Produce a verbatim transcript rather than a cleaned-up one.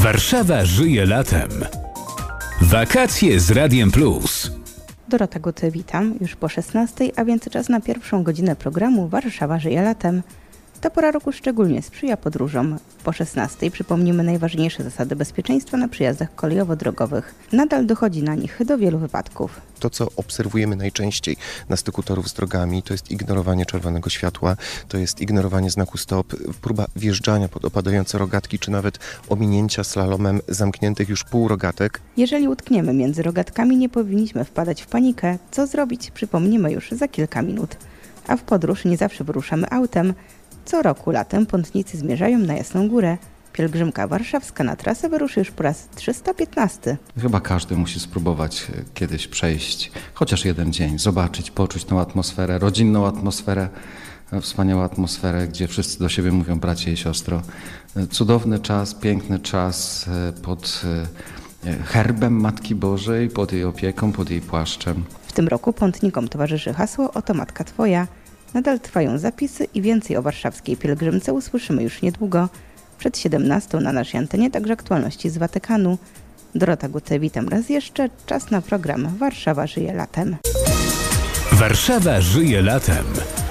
Warszawa żyje latem. Wakacje z Radiem Plus. Dorota Guty, witam. Już po szesnastej, a więc czas na pierwszą godzinę programu Warszawa żyje latem. Ta pora roku szczególnie sprzyja podróżom. Po szesnastej przypomnimy najważniejsze zasady bezpieczeństwa na przyjazdach kolejowo-drogowych. Nadal dochodzi na nich do wielu wypadków. To, co obserwujemy najczęściej na styku torów z drogami, to jest ignorowanie czerwonego światła, to jest ignorowanie znaku stop, próba wjeżdżania pod opadające rogatki, czy nawet ominięcia slalomem zamkniętych już półrogatek. Jeżeli utkniemy między rogatkami, nie powinniśmy wpadać w panikę. Co zrobić, przypomnimy już za kilka minut. A w podróż nie zawsze wyruszamy autem. Co roku latem pątnicy zmierzają na Jasną Górę. Pielgrzymka warszawska na trasę wyruszy już po raz trzysta piętnasty. Chyba każdy musi spróbować kiedyś przejść chociaż jeden dzień, zobaczyć, poczuć tą atmosferę, rodzinną atmosferę, wspaniałą atmosferę, gdzie wszyscy do siebie mówią bracie i siostro. Cudowny czas, piękny czas pod herbem Matki Bożej, pod jej opieką, pod jej płaszczem. W tym roku pątnikom towarzyszy hasło „Oto Matka Twoja”. Nadal trwają zapisy i więcej o warszawskiej pielgrzymce usłyszymy już niedługo. Przed siedemnastą na naszej antenie także aktualności z Watykanu. Dorota Guty, witam raz jeszcze. Czas na program Warszawa żyje latem. Warszawa żyje latem.